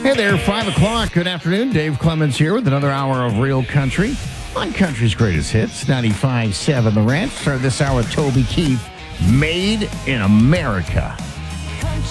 Hey there, 5 o'clock. Good afternoon. Dave Clemens here with another hour of Real Country on Country's Greatest Hits, 95.7 The Ranch. Start this hour with Toby Keith, Made in America.